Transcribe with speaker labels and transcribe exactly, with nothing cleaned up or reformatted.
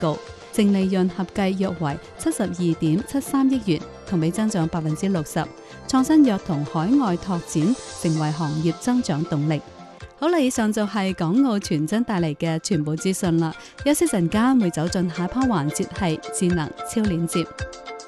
Speaker 1: 高，淨利潤合計約為七十二點七三億元，同比增長百分之六十。創新藥同海外拓展成為行業增長動力。好啦，以上就係港澳傳真帶嚟嘅全部資訊啦。休息陣間會走進下一 part 環節係智能超鏈接。